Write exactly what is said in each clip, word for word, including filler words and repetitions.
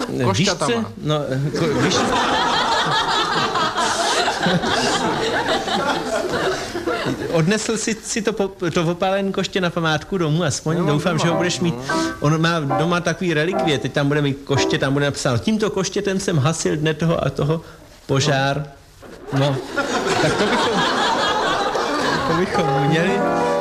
Košťatama. No, ko, víš, odnesl si, si to, to opálené koště na památku domů, aspoň no, doufám, no, že ho budeš mít. On má doma takový relikvie, teď tam bude mít koště, tam bude napsáno, tímto koštětem jsem hasil dne toho a toho požár. No, tak to bychom, to bychom měli.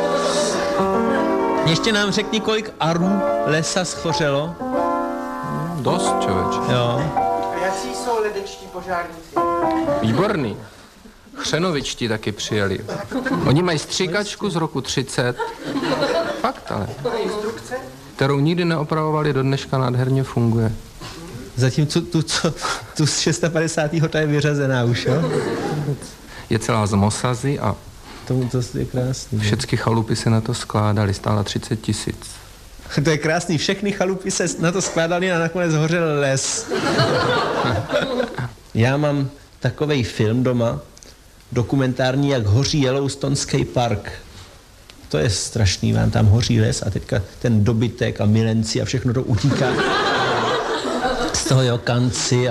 Ještě nám řekni, kolik arů lesa schořelo. Dost, člověče. Jo. A jaký jsou ledečtí požárníci? Výborný. Chřenovičti taky přijeli. Oni mají stříkačku z roku třicet. Fakt, ale. Instrukce? Kterou nikdy neopravovali, do dneška nádherně funguje. Zatímco tu, co, tu z padesátého šestého ta je vyřazená už, jo? Je celá z mosazy a tomu to je krásný. Všechny chalupy se na to skládaly, stála třicet tisíc. To je krásný, všechny chalupy se na to skládaly a nakonec hořel les. Já mám takovej film doma, dokumentární, jak hoří Yellowstonský park. To je strašný, vám tam hoří les a teďka ten dobytek a milenci a všechno to utíká z toho jeho kanci a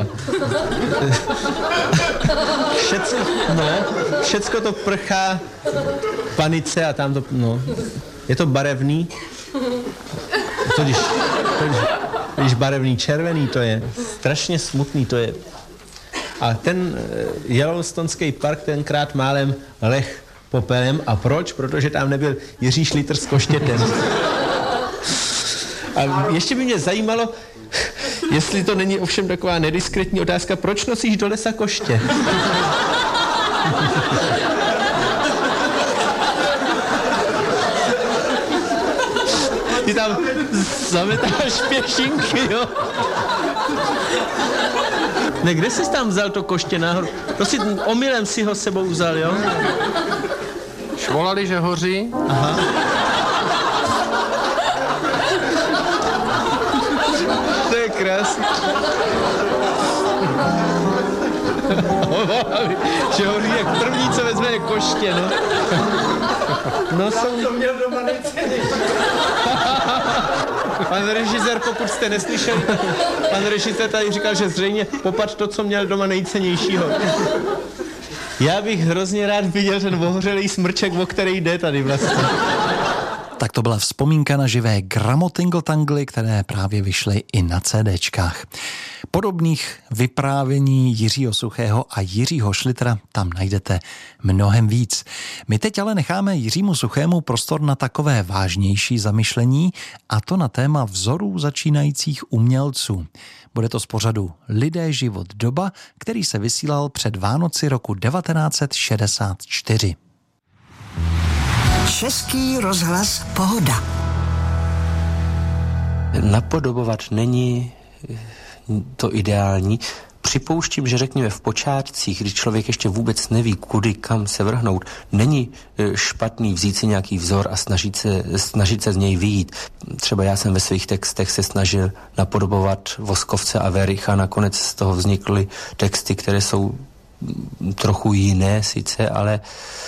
všecko, no, všecko to prchá v panice a tam to, no, je to barevný. To když, to když, když barevný červený to je, strašně smutný to je. A ten Yellowstonský park tenkrát málem leh popelem. A proč? Protože tam nebyl Jiří Šlitr s koštětem. A ještě by mě zajímalo, jestli to není ovšem taková nediskretní otázka, proč nosíš do lesa koště? Ty tam zametáš pěšinky, jo? Ne, kde jsi tam vzal to koště nahoru? To si omylem si ho sebou vzal, jo? Švolali, že hoří. Aha. To je krásný. Že hoří jak první, co vezme, je koště, no. No jsou... To měl doma nejcennější. Pan režisér, pokud jste neslyšeli, pan režisér tady říkal, že zřejmě popad to, co měl doma nejcennějšího. Já bych hrozně rád viděl ten ohořelý smrček, o který jde tady vlastně. Tak to byla vzpomínka na živé gramotingletangly, které právě vyšly i na CDčkách. Podobných vyprávění Jiřího Suchého a Jiřího Šlitra tam najdete mnohem víc. My teď ale necháme Jiřímu Suchému prostor na takové vážnější zamyšlení, a to na téma vzorů začínajících umělců. Bude to z pořadu Lidé, život, doba, který se vysílal před Vánoci roku devatenáct set šedesát čtyři. Český rozhlas Pohoda. Napodobovat není to ideální. Připouštím, že řekněme v počátcích, kdy člověk ještě vůbec neví, kudy, kam se vrhnout, není špatný vzít si nějaký vzor a snažit se, snažit se z něj vyjít. Třeba já jsem ve svých textech se snažil napodobovat Voskovce a Wericha, nakonec z toho vznikly texty, které jsou trochu jiné sice, ale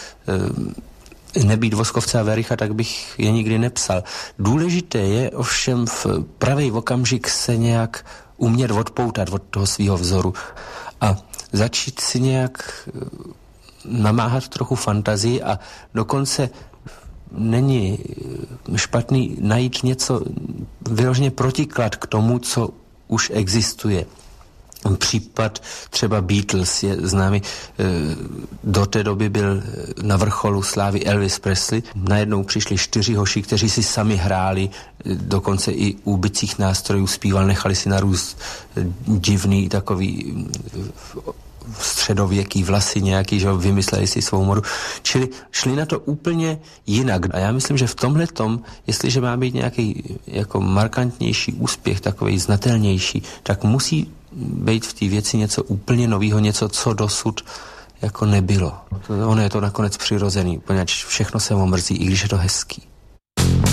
nebýt Voskovce a Wericha, tak bych je nikdy nepsal. Důležité je ovšem v pravý okamžik se nějak umět odpoutat od toho svého vzoru a začít si nějak namáhat trochu fantazii a dokonce není špatný najít něco vyloženě protiklad k tomu, co už existuje. Případ třeba Beatles je známý. Do té doby byl na vrcholu slávy Elvis Presley. Najednou přišli čtyři hoši, kteří si sami hráli, dokonce i u bicích nástrojů zpíval, nechali si narůst divný takový středověký vlasy nějaký, že vymysleli si svou modu. Čili šli na to úplně jinak. A já myslím, že v tomhletom, jestliže má být nějaký jako markantnější úspěch, takovej znatelnější, tak musí být v té věci něco úplně nového, něco, co dosud jako nebylo. Ono je to nakonec přirozený, poněvadž všechno se omrzí, i když je to hezký.